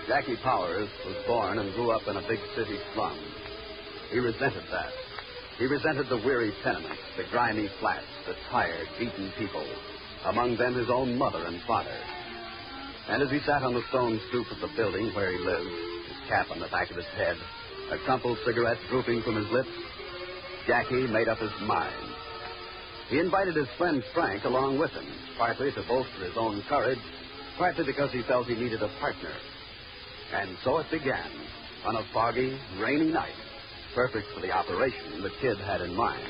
Jackie Powers was born and grew up in a big city slum. He resented that. He resented the weary tenements, the grimy flats, the tired, beaten people, among them his own mother and father. And as he sat on the stone stoop of the building where he lived, his cap on the back of his head, a crumpled cigarette drooping from his lips, Jackie made up his mind. He invited his friend Frank along with him, partly to bolster his own courage, partly because he felt he needed a partner. And so it began, on a foggy, rainy night, perfect for the operation the kid had in mind.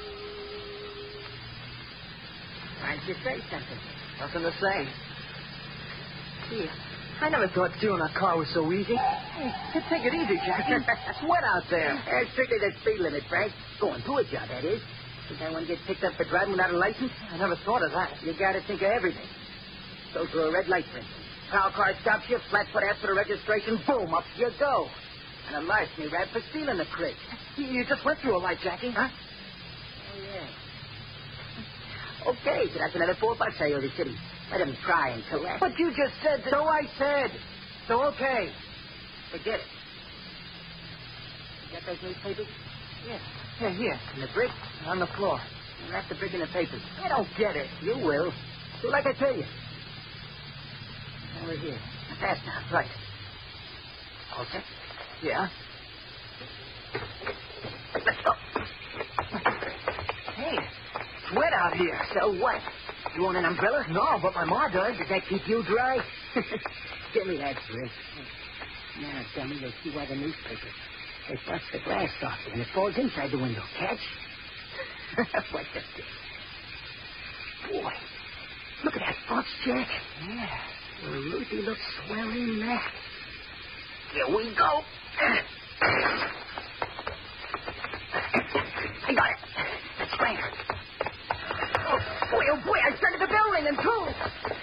Why did you say something? Nothing to say. Gee, I never thought stealing a car was so easy. Hey, take it easy, Jackie. It's wet out there. That's strictly the speed limit, Frank. Going to a job, that is. Think I want to get picked up for driving without a license? I never thought of that. You got to think of everything. Go through a red light, for instance. Prowl car stops you, flatfoot asks for the registration, boom, up you go. And a larceny rap for stealing the crate. You just went through a light, Jackie. Huh? Oh, yeah. Okay, so that's another $4 I owe the city. Let him try and collect. But you just said that... So I said. So, okay. Forget it. You got those newspapers? Yeah. Yeah, here. And the brick? On the floor. Wrap the brick in the papers. I don't get it. You will. Do like I tell you. Now we're here. Fast now. Right. All set? Yeah. Let's go. Hey, it's wet out here. So what? You want an umbrella? No, but my ma does. Does that keep you dry? Give me that, Chris. Now, dummy, you'll see why the newspaper. They bust the glass off it, and it falls inside the window. Catch? What the... Boy, look at that box, Jack. Yeah. Well, Ruthie looks swell in that. Here we go. I got it. That's right. Oh, boy, I started the bell ringing, too.